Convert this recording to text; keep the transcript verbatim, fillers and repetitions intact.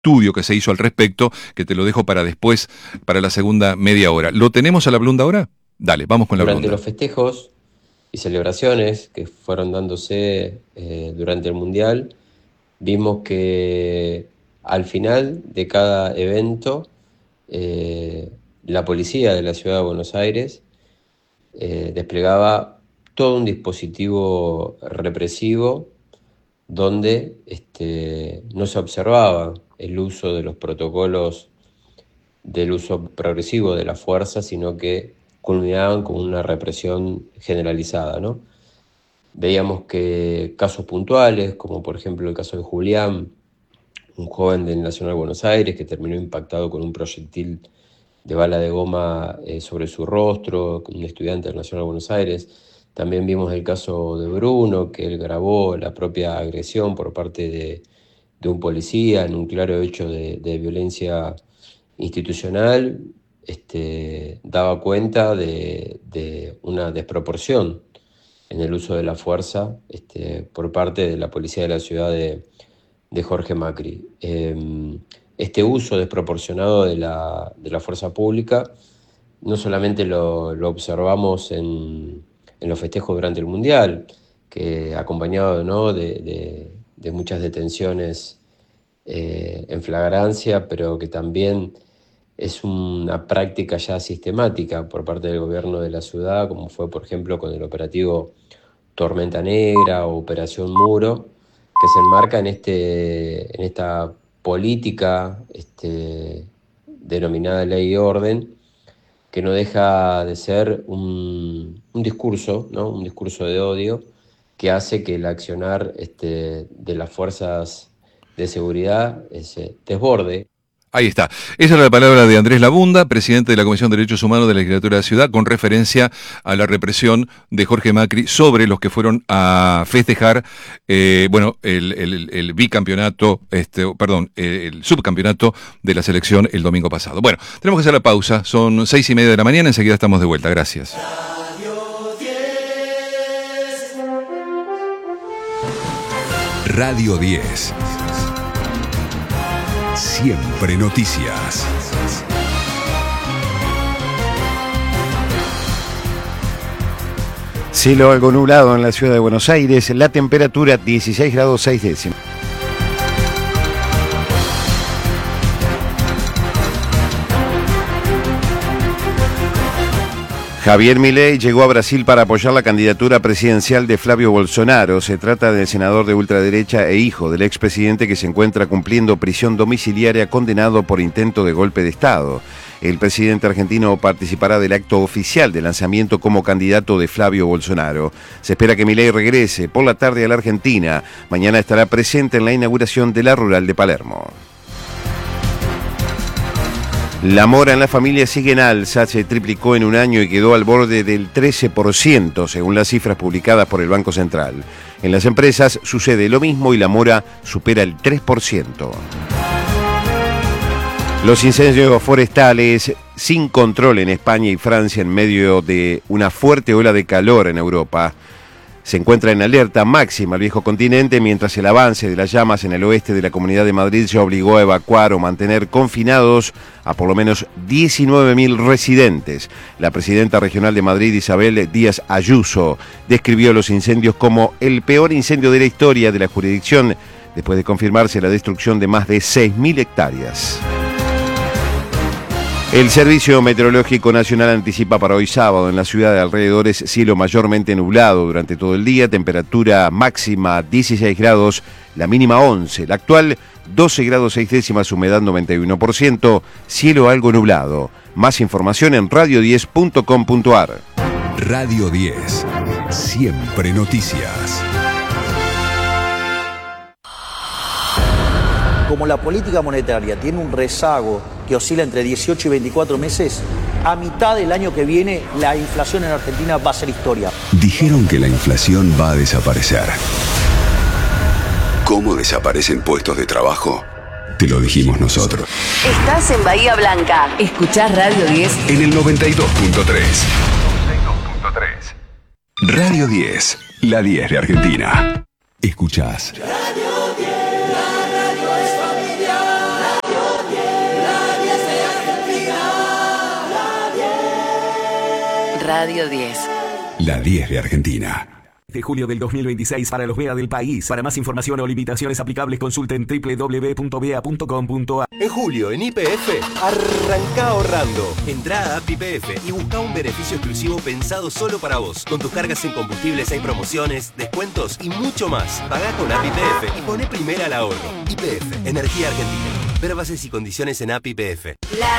estudio que se hizo al respecto, que te lo dejo para después, para la segunda media hora. ¿Lo tenemos a la Blunda ahora? Dale, vamos con la Durante Blunda. los festejos y celebraciones que fueron dándose eh, durante el Mundial, vimos que al final de cada evento, eh, la policía de la Ciudad de Buenos Aires eh, desplegaba todo un dispositivo represivo donde este, no se observaba el uso de los protocolos del uso progresivo de la fuerza, sino que culminaban con una represión generalizada, ¿no? Veíamos que casos puntuales, como por ejemplo el caso de Julián, un joven del Nacional Buenos Aires que terminó impactado con un proyectil de bala de goma eh, sobre su rostro, un estudiante del Nacional Buenos Aires. También vimos el caso de Bruno, que él grabó la propia agresión por parte de, de un policía en un claro hecho de, de violencia institucional. Este, daba cuenta de, de una desproporción en el uso de la fuerza este, por parte de la policía de la ciudad de, de Jorge Macri. Eh, este uso desproporcionado de la, de la fuerza pública no solamente lo, lo observamos en, en los festejos durante el Mundial, que acompañado, ¿no?, de, de, de muchas detenciones eh, en flagrancia, pero que también es una práctica ya sistemática por parte del gobierno de la ciudad, como fue por ejemplo con el operativo Tormenta Negra o Operación Muro, que se enmarca en, este, en esta política este, denominada ley y orden, que no deja de ser un, un discurso, ¿no?, un discurso de odio que hace que el accionar este, de las fuerzas de seguridad se desborde. Ahí está. Esa es la palabra de Andrés Labunda, presidente de la Comisión de Derechos Humanos de la Legislatura de la Ciudad, con referencia a la represión de Jorge Macri sobre los que fueron a festejar, eh, bueno, el, el, el bicampeonato, este, perdón, el subcampeonato de la selección el domingo pasado. Bueno, tenemos que hacer la pausa. Son seis y media de la mañana. Enseguida estamos de vuelta. Gracias. Radio diez. Siempre noticias. Cielo algo nublado en la ciudad de Buenos Aires, la temperatura dieciséis grados seis décimas. Javier Milei llegó a Brasil para apoyar la candidatura presidencial de Flavio Bolsonaro. Se trata del senador de ultraderecha e hijo del expresidente que se encuentra cumpliendo prisión domiciliaria condenado por intento de golpe de Estado. El presidente argentino participará del acto oficial de lanzamiento como candidato de Flavio Bolsonaro. Se espera que Milei regrese por la tarde a la Argentina. Mañana estará presente en la inauguración de la Rural de Palermo. La mora en la familia sigue en alza, se triplicó en un año y quedó al borde del trece por ciento, según las cifras publicadas por el Banco Central. En las empresas sucede lo mismo y la mora supera el tres por ciento. Los incendios forestales sin control en España y Francia en medio de una fuerte ola de calor en Europa. Se encuentra en alerta máxima el viejo continente, mientras el avance de las llamas en el oeste de la Comunidad de Madrid ya obligó a evacuar o mantener confinados a por lo menos diecinueve mil residentes. La presidenta regional de Madrid, Isabel Díaz Ayuso, describió los incendios como el peor incendio de la historia de la jurisdicción, después de confirmarse la destrucción de más de seis mil hectáreas. El Servicio Meteorológico Nacional anticipa para hoy sábado en la ciudad de alrededores cielo mayormente nublado durante todo el día, temperatura máxima dieciséis grados, la mínima once, la actual doce grados seis décimas, humedad noventa y uno por ciento, cielo algo nublado. Más información en radio diez punto com punto ar. Radio diez, siempre noticias. Como la política monetaria tiene un rezago que oscila entre dieciocho y veinticuatro meses, a mitad del año que viene la inflación en Argentina va a ser historia. Dijeron que la inflación va a desaparecer. ¿Cómo desaparecen puestos de trabajo? Te lo dijimos nosotros. Estás en Bahía Blanca. Escuchás Radio diez. En el noventa y dos punto tres. Radio diez, la diez de Argentina. Escuchás. Radio diez, la radio es familiar. Radio diez. La diez de Argentina. De julio del dos mil veintiséis para los B E A del país. Para más información o limitaciones aplicables consulten doble u doble u doble u punto b e a punto com punto a. En julio, en Y P F, arranca ahorrando. Entrá a App Y P F y busca un beneficio exclusivo pensado solo para vos. Con tus cargas en combustibles hay promociones, descuentos y mucho más. Pagá con App Y P F y poné primera al ahorro. Y P F, Energía Argentina. Ver bases y condiciones en App Y P F. La